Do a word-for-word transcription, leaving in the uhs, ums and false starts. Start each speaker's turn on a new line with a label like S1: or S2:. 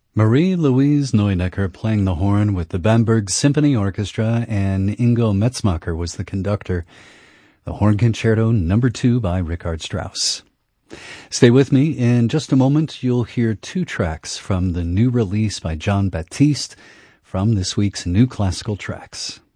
S1: Marie-Louise Neunecker playing the horn with the Bamberg Symphony Orchestra, and Ingo Metzmacher was the conductor. The Horn Concerto number two by Richard Strauss. Stay with me. In just a moment, you'll hear two tracks from the new release by Jon Batiste from this week's New Classical Tracks.